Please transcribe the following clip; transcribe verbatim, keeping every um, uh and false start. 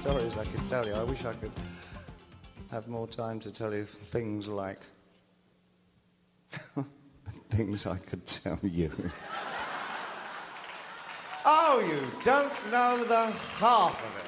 stories I could tell you. I wish I could have more time to tell you things like things I could tell you. Oh, you don't know the half of it.